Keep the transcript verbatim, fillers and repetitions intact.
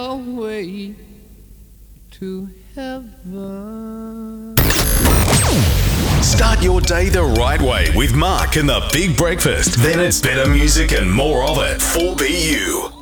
way to heaven. Start your day the right way with Mark and the Big Breakfast. Then it's better music and more of it. four B U.